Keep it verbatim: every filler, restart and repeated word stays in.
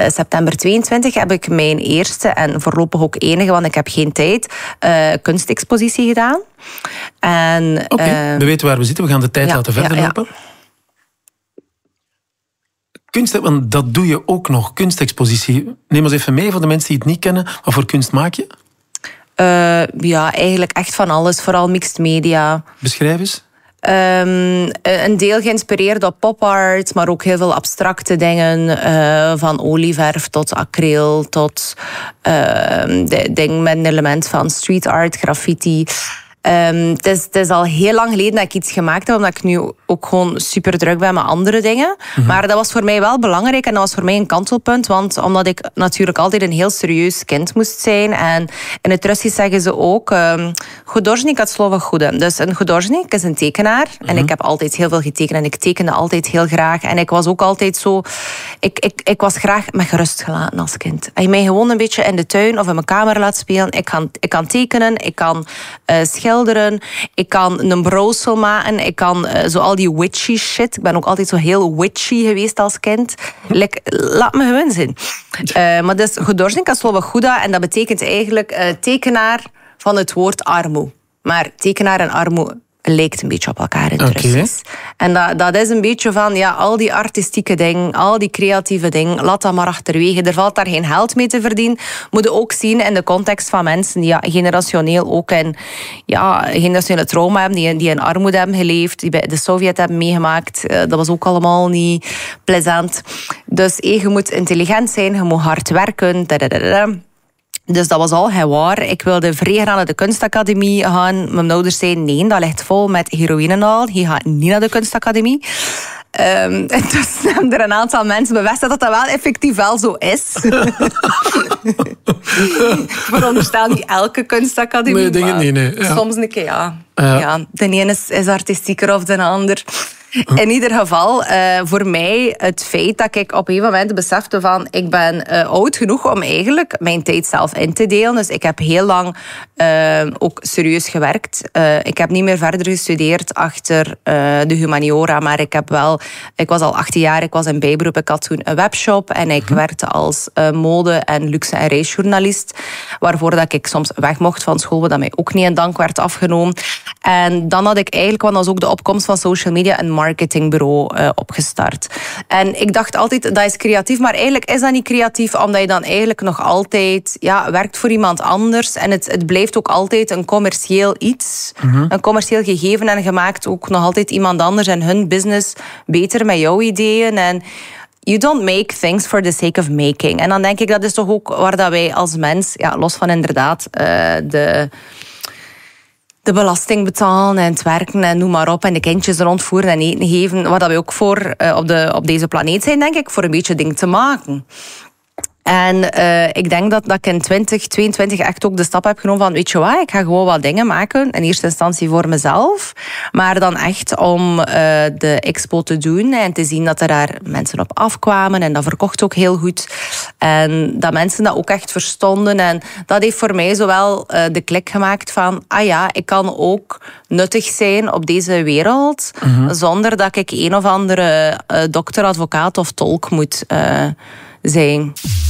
september tweeëntwintig heb ik mijn eerste en voorlopig ook enige, want ik heb geen tijd, uh, kunstexpositie gedaan. Oké, okay, uh, we weten waar we zitten. We gaan de tijd ja, laten verder ja, lopen. Ja. Kunst, want dat doe je ook nog, kunstexpositie. Neem ons even mee voor de mensen die het niet kennen. Wat voor kunst maak je? Uh, ja, eigenlijk echt van alles. Vooral mixed media. Beschrijf eens. Um, een deel geïnspireerd op pop-art, maar ook heel veel abstracte dingen. Uh, van olieverf tot acryl, tot uh, dingen met een element van street art, graffiti. Um, het, is, het is al heel lang geleden dat ik iets gemaakt heb, omdat ik nu ook gewoon super druk ben met andere dingen. Mm-hmm. Maar dat was voor mij wel belangrijk en dat was voor mij een kantelpunt, want omdat ik natuurlijk altijd een heel serieus kind moest zijn. En in het Russisch zeggen ze ook um, художник от слова худо. Dus een художник is een tekenaar. Mm-hmm. En ik heb altijd heel veel getekend en ik tekende altijd heel graag. En ik was ook altijd zo... Ik, ik, ik was graag met gerust gelaten als kind. En je mij gewoon een beetje in de tuin of in mijn kamer laat spelen. Ik kan, ik kan tekenen, ik kan uh, schilderen. Ik kan een brouwsel maken. Ik kan uh, zo al die witchy shit. Ik ben ook altijd zo heel witchy geweest als kind. Like, laat me gewoon zien. Uh, maar dus художник от слова худо. En dat betekent eigenlijk uh, tekenaar van het woord armoe. Maar tekenaar en armoe lijkt een beetje op elkaar in het okay. Russisch. En dat, dat is een beetje van, ja, al die artistieke dingen, al die creatieve dingen, laat dat maar achterwege. Er valt daar geen geld mee te verdienen. Moet je ook zien in de context van mensen die ja, generationeel ook in ja, generationele trauma hebben, die, die in armoede hebben geleefd, die bij de Sovjet hebben meegemaakt. Dat was ook allemaal niet plezant. Dus je moet intelligent zijn, je moet hard werken. Dadadada. Dus dat was al heel waar. Ik wilde vrij graag naar de kunstacademie gaan. Mijn ouders zeiden, nee, dat ligt vol met heroïnenaal. Je gaat niet naar de kunstacademie. Um, en dus hebben er een aantal mensen bevestigd dat dat wel effectief wel zo is. Ik veronderstel niet elke kunstacademie. Nee, denk ik niet, nee. Ja. Soms een keer, ja. ja. ja de ene is, is artistieker of de ander. In ieder geval, uh, voor mij het feit dat ik op een moment besefte van ik ben uh, oud genoeg om eigenlijk mijn tijd zelf in te delen. Dus ik heb heel lang uh, ook serieus gewerkt. Uh, ik heb niet meer verder gestudeerd achter uh, de humaniora, maar ik heb wel, ik was al achttien jaar, ik was in bijberoep. Ik had toen een webshop en ik mm-hmm. werkte als uh, mode- en luxe- en reisjournalist, waarvoor dat ik soms weg mocht van school, wat dat mij ook niet in dank werd afgenomen. En dan had ik eigenlijk, want dat was ook de opkomst van social media, een marketingbureau uh, opgestart. En ik dacht altijd, dat is creatief, maar eigenlijk is dat niet creatief, omdat je dan eigenlijk nog altijd ja, werkt voor iemand anders. En het, het blijft ook altijd een commercieel iets, mm-hmm. een commercieel gegeven, en je maakt ook nog altijd iemand anders en hun business beter met jouw ideeën. En you don't make things for the sake of making. En dan denk ik, dat is toch ook waar dat wij als mens, ja, los van inderdaad uh, de... de belasting betalen en het werken en noem maar op. En de kindjes rondvoeren en eten geven. Wat we ook voor uh, op, de, op deze planeet zijn, denk ik, voor een beetje dingen te maken. En uh, ik denk dat, dat ik in twintig tweeëntwintig echt ook de stap heb genomen van, weet je wat, ik ga gewoon wat dingen maken. In eerste instantie voor mezelf. Maar dan echt om uh, de expo te doen en te zien dat er daar mensen op afkwamen. En dat verkocht ook heel goed. En dat mensen dat ook echt verstonden. En dat heeft voor mij zowel uh, de klik gemaakt van, ah ja, ik kan ook nuttig zijn op deze wereld. Mm-hmm. Zonder dat ik een of andere uh, dokter, advocaat of tolk moet uh, zijn.